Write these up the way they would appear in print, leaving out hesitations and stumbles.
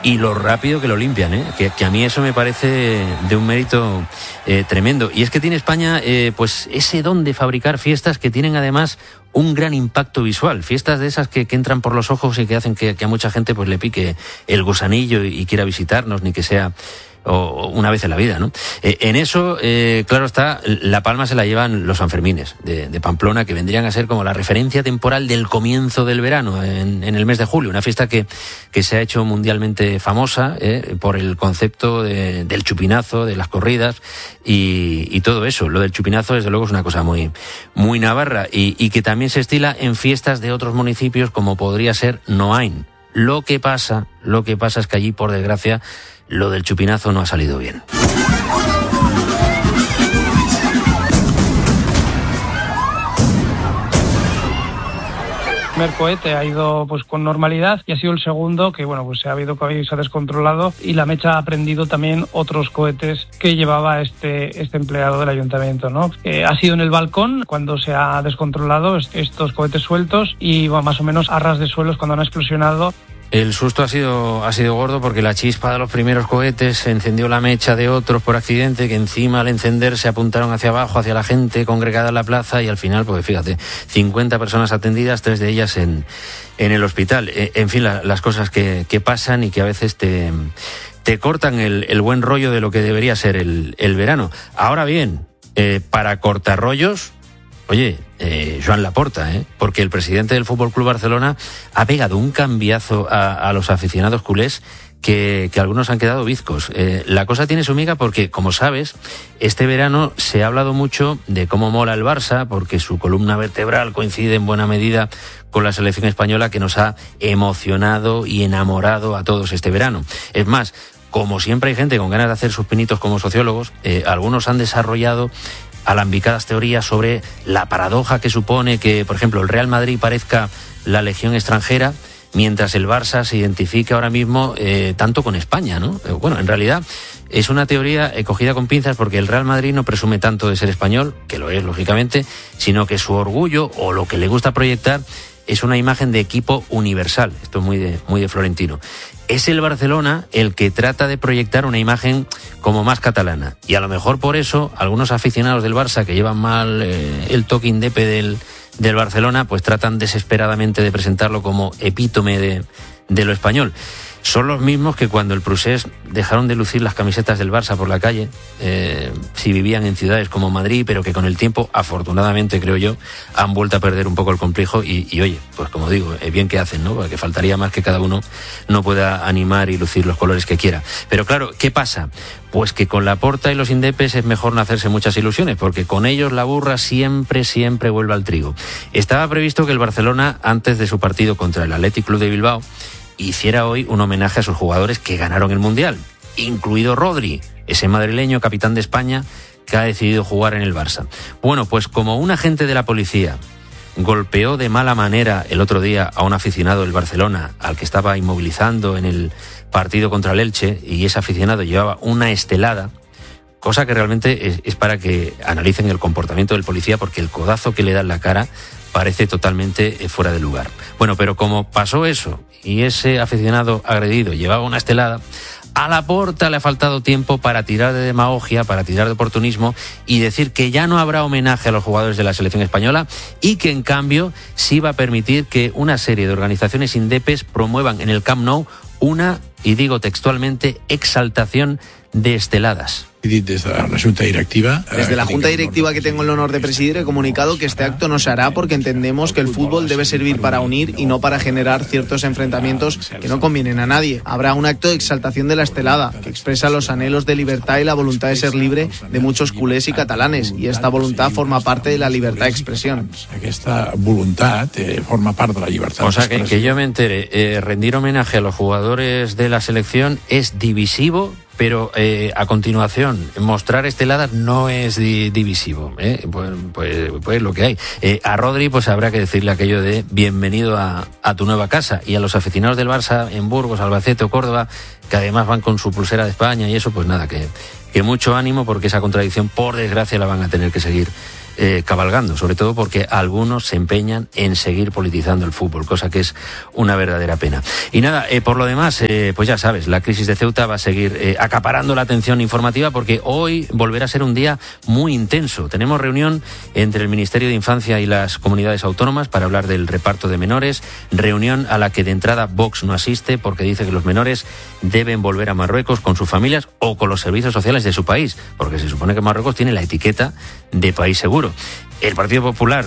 y lo rápido que lo limpian, que a mí eso me parece de un mérito tremendo. Y es que tiene España pues ese don de fabricar fiestas que tienen además un gran impacto visual, fiestas de esas que entran por los ojos y que hacen que a mucha gente pues le pique el gusanillo y quiera visitarnos, ni que sea o una vez en la vida, ¿no? En eso, claro está, la palma se la llevan los Sanfermines de Pamplona, que vendrían a ser como la referencia temporal del comienzo del verano, en el mes de julio, una fiesta que se ha hecho mundialmente famosa por el concepto del chupinazo, de las corridas y todo eso. Lo del chupinazo, desde luego, es una cosa muy, muy navarra y que también se estila en fiestas de otros municipios, como podría ser Noain. Lo que pasa es que allí, por desgracia, lo del chupinazo no ha salido bien. El primer cohete ha ido pues con normalidad y ha sido el segundo que pues se ha descontrolado y la mecha ha prendido también otros cohetes que llevaba este empleado del ayuntamiento, ¿no? Ha sido en el balcón cuando se ha descontrolado estos cohetes sueltos y más o menos a ras de suelos cuando han explosionado. El susto ha sido gordo porque la chispa de los primeros cohetes encendió la mecha de otros por accidente, que encima al encender se apuntaron hacia abajo, hacia la gente congregada en la plaza, y al final, pues fíjate, 50 personas atendidas, 3 de ellas en el hospital. En fin, las cosas que pasan y que a veces te cortan el buen rollo de lo que debería ser el verano. Ahora bien, para cortar rollos, oye, Joan Laporta, porque el presidente del Fútbol Club Barcelona ha pegado un cambiazo a los aficionados culés que algunos han quedado bizcos. La cosa tiene su miga porque, como sabes, este verano se ha hablado mucho de cómo mola el Barça, porque su columna vertebral coincide en buena medida con la selección española, que nos ha emocionado y enamorado a todos este verano. Es más, como siempre hay gente con ganas de hacer sus pinitos como sociólogos, algunos han desarrollado alambicadas teorías sobre la paradoja que supone que, por ejemplo, el Real Madrid parezca la legión extranjera, mientras el Barça se identifica ahora mismo tanto con España, ¿no? Bueno, en realidad es una teoría cogida con pinzas, porque el Real Madrid no presume tanto de ser español, que lo es, lógicamente, sino que su orgullo, o lo que le gusta proyectar, es una imagen de equipo universal. Esto es muy de Florentino. Es el Barcelona el que trata de proyectar una imagen como más catalana. Y a lo mejor por eso algunos aficionados del Barça, que llevan mal el toque indepe del Barcelona, pues tratan desesperadamente de presentarlo como epítome de lo español. Son los mismos que cuando el Prusés dejaron de lucir las camisetas del Barça por la calle, si vivían en ciudades como Madrid, pero que con el tiempo, afortunadamente creo yo, han vuelto a perder un poco el complejo y oye, pues como digo, bien que hacen, ¿no? Porque faltaría más que cada uno no pueda animar y lucir los colores que quiera. Pero claro, ¿qué pasa? Pues que con Laporta y los indepes es mejor no hacerse muchas ilusiones, porque con ellos la burra siempre vuelve al trigo. Estaba previsto que el Barcelona, antes de su partido contra el Athletic Club de Bilbao, hiciera hoy un homenaje a sus jugadores que ganaron el Mundial, incluido Rodri, ese madrileño capitán de España que ha decidido jugar en el Barça. Bueno, pues como un agente de la policía golpeó de mala manera el otro día a un aficionado del Barcelona al que estaba inmovilizando en el partido contra el Elche, y ese aficionado llevaba una estelada, cosa que realmente es para que analicen el comportamiento del policía, porque el codazo que le da en la cara parece totalmente fuera de lugar. Bueno, pero como pasó eso y ese aficionado agredido llevaba una estelada, a Laporta le ha faltado tiempo para tirar de demagogia, para tirar de oportunismo y decir que ya no habrá homenaje a los jugadores de la selección española, y que en cambio sí va a permitir que una serie de organizaciones indepes promuevan en el Camp Nou una, y digo textualmente, exaltación de esteladas. Desde la Junta Directiva. Desde la Junta Directiva que tengo el honor de presidir, he comunicado que este acto no se hará porque entendemos que el fútbol debe servir para unir y no para generar ciertos enfrentamientos que no convienen a nadie. Habrá un acto de exaltación de la estelada que expresa los anhelos de libertad y la voluntad de ser libre de muchos culés y catalanes, y esta voluntad forma parte de la libertad de expresión. Esta voluntad forma parte de la libertad. O sea, que yo me entere, rendir homenaje a los jugadores de la selección es divisivo, pero a continuación mostrar esteladas no es divisivo, pues lo que hay. A Rodri pues habrá que decirle aquello de bienvenido a tu nueva casa, y a los aficionados del Barça en Burgos, Albacete o Córdoba, que además van con su pulsera de España y eso, pues nada, que mucho ánimo, porque esa contradicción, por desgracia, la van a tener que seguir cabalgando, sobre todo porque algunos se empeñan en seguir politizando el fútbol, cosa que es una verdadera pena. Y nada, por lo demás, pues ya sabes, la crisis de Ceuta va a seguir acaparando la atención informativa porque hoy volverá a ser un día muy intenso. Tenemos reunión entre el Ministerio de Infancia y las comunidades autónomas para hablar del reparto de menores, reunión a la que de entrada Vox no asiste porque dice que los menores deben volver a Marruecos con sus familias o con los servicios sociales de su país, porque se supone que Marruecos tiene la etiqueta de país seguro. El Partido Popular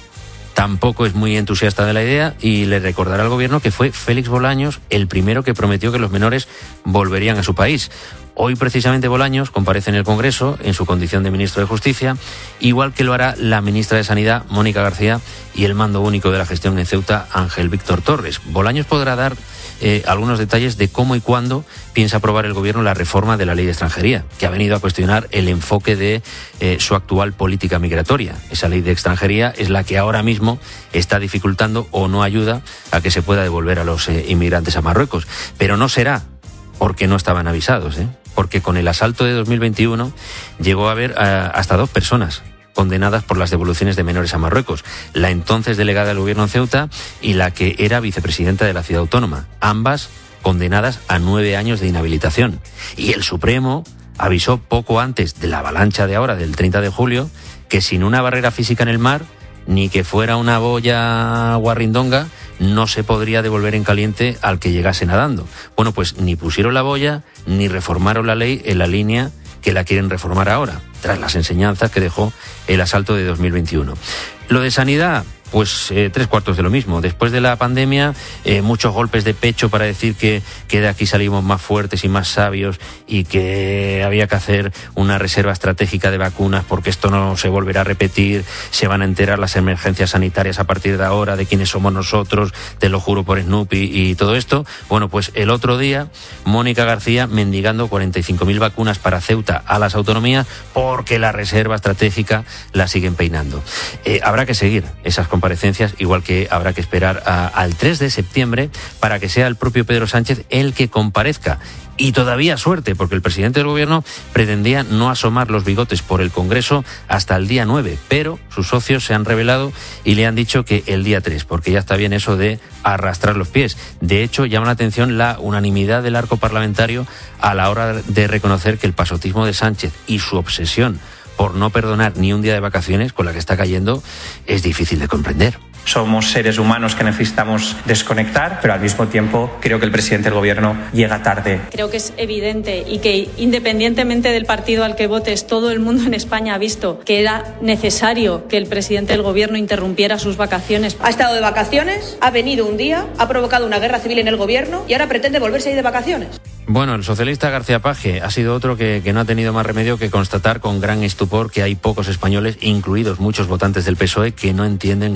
tampoco es muy entusiasta de la idea y le recordará al gobierno que fue Félix Bolaños el primero que prometió que los menores volverían a su país. Hoy precisamente Bolaños comparece en el Congreso en su condición de ministro de Justicia, igual que lo hará la ministra de Sanidad, Mónica García, y el mando único de la gestión en Ceuta, Ángel Víctor Torres. Bolaños podrá dar algunos detalles de cómo y cuándo piensa aprobar el gobierno la reforma de la ley de extranjería, que ha venido a cuestionar el enfoque de su actual política migratoria. Esa ley de extranjería es la que ahora mismo está dificultando o no ayuda a que se pueda devolver a los inmigrantes a Marruecos. Pero no será porque no estaban avisados, porque con el asalto de 2021 llegó a haber hasta 2 personas condenadas por las devoluciones de menores a Marruecos, la entonces delegada del gobierno en Ceuta y la que era vicepresidenta de la ciudad autónoma, ambas condenadas a 9 años de inhabilitación. Y el Supremo avisó poco antes de la avalancha de ahora, del 30 de julio, que sin una barrera física en el mar, ni que fuera una boya guarrindonga, no se podría devolver en caliente al que llegase nadando. Bueno, pues ni pusieron la boya, ni reformaron la ley en la línea que la quieren reformar ahora, tras las enseñanzas que dejó el asalto de 2021. Lo de sanidad, pues 3/4 de lo mismo. Después de la pandemia, muchos golpes de pecho para decir que de aquí salimos más fuertes y más sabios y que había que hacer una reserva estratégica de vacunas porque esto no se volverá a repetir, se van a enterar las emergencias sanitarias a partir de ahora de quiénes somos nosotros, te lo juro por Snoopy y todo esto. Bueno, pues el otro día, Mónica García mendigando 45.000 vacunas para Ceuta a las autonomías porque la reserva estratégica la siguen peinando. Habrá que seguir esas comparecencias, igual que habrá que esperar al 3 de septiembre para que sea el propio Pedro Sánchez el que comparezca. Y todavía suerte, porque el presidente del gobierno pretendía no asomar los bigotes por el Congreso hasta el día 9, pero sus socios se han rebelado y le han dicho que el día 3, porque ya está bien eso de arrastrar los pies. De hecho, llama la atención la unanimidad del arco parlamentario a la hora de reconocer que el pasotismo de Sánchez y su obsesión por no perdonar ni un día de vacaciones con la que está cayendo es difícil de comprender. Somos seres humanos que necesitamos desconectar, pero al mismo tiempo creo que el presidente del gobierno llega tarde. Creo que es evidente y que independientemente del partido al que votes, todo el mundo en España ha visto que era necesario que el presidente del gobierno interrumpiera sus vacaciones. Ha estado de vacaciones, ha venido un día, ha provocado una guerra civil en el gobierno y ahora pretende volverse a ir de vacaciones. Bueno, el socialista García Paje ha sido otro que no ha tenido más remedio que constatar con gran estupor que hay pocos españoles, incluidos muchos votantes del PSOE, que no entiendan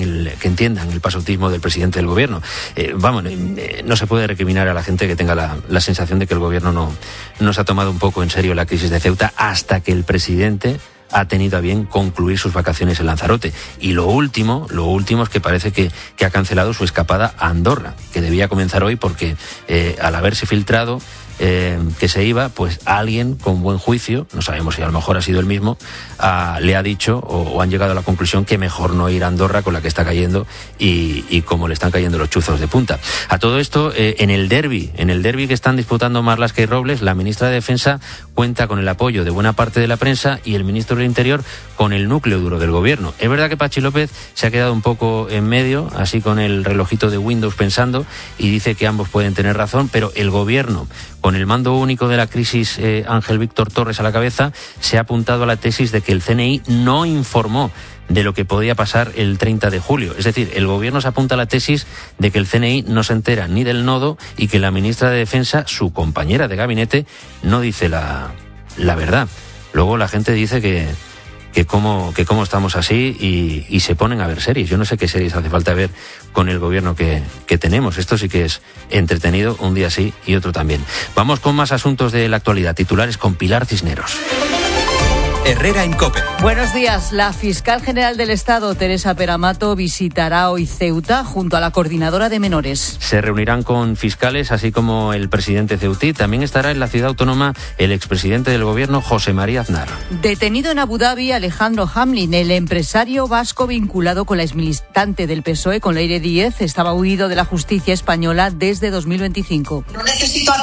el pasotismo del presidente del gobierno. No se puede recriminar a la gente que tenga la sensación de que el gobierno no se ha tomado un poco en serio la crisis de Ceuta hasta que el presidente ha tenido a bien concluir sus vacaciones en Lanzarote. Y lo último es que parece que ha cancelado su escapada a Andorra, que debía comenzar hoy porque al haberse filtrado que se iba, pues alguien con buen juicio, no sabemos si a lo mejor ha sido el mismo, le ha dicho o han llegado a la conclusión que mejor no ir a Andorra con la que está cayendo y como le están cayendo los chuzos de punta. A todo esto, en el derbi que están disputando Marlaska y Robles, la ministra de Defensa cuenta con el apoyo de buena parte de la prensa y el ministro del Interior con el núcleo duro del gobierno. Es verdad que Pachi López se ha quedado un poco en medio, así con el relojito de Windows pensando, y dice que ambos pueden tener razón, pero el gobierno, con el mando único de la crisis, Ángel Víctor Torres a la cabeza, se ha apuntado a la tesis de que el CNI no informó de lo que podía pasar el 30 de julio. Es decir, el gobierno se apunta a la tesis de que el CNI no se entera ni del nodo y que la ministra de Defensa, su compañera de gabinete, no dice la verdad. Luego la gente dice que cómo estamos así y se ponen a ver series. Yo no sé qué series hace falta ver con el gobierno que tenemos. Esto sí que es entretenido, un día sí y otro también. Vamos con más asuntos de la actualidad. Titulares con Pilar Cisneros. Herrera en COPE. Buenos días. La fiscal general del Estado, Teresa Peramato, visitará hoy Ceuta junto a la coordinadora de menores. Se reunirán con fiscales, así como el presidente ceutí. También estará en la ciudad autónoma el expresidente del gobierno, José María Aznar. Detenido en Abu Dhabi, Alejandro Hamlin, el empresario vasco vinculado con la exmilitante del PSOE, con Leire Díez, estaba huido de la justicia española desde 2025. No necesito